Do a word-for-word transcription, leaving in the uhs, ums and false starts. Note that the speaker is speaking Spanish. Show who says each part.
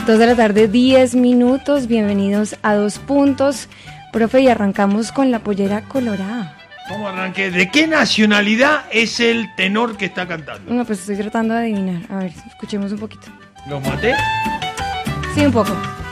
Speaker 1: Dos de la tarde, diez minutos. Bienvenidos a Dos Puntos. Profe, y arrancamos con la pollera colorada.
Speaker 2: ¿Cómo arranqué? ¿De qué nacionalidad es el tenor que está cantando?
Speaker 1: No, pues estoy tratando de adivinar. A ver, escuchemos un poquito.
Speaker 2: ¿Los maté?
Speaker 1: Sí, un poco.